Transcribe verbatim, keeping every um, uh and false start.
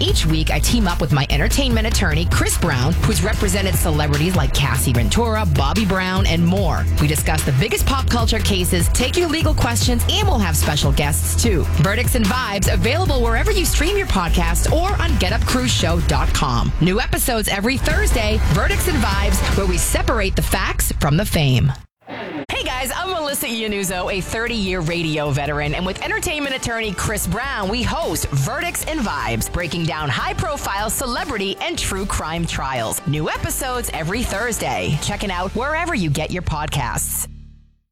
Each week, I team up with my entertainment attorney, Chris Brown, who's represented celebrities like Cassie Ventura, Bobby Brown, and more. We discuss the biggest pop culture cases, take your legal questions, and we'll have special guests too. Verdicts and Vibes, available wherever you stream your podcast or on get up cruise show dot com. New episodes every Thursday, Verdicts and Vibes, where we separate the facts from the fame. Hey guys, I'm Melissa Iannuzzo, a thirty-year radio veteran, and with entertainment attorney Chris Brown, we host Verdicts and Vibes, breaking down high-profile celebrity and true crime trials. New episodes every Thursday. Check it out wherever you get your podcasts.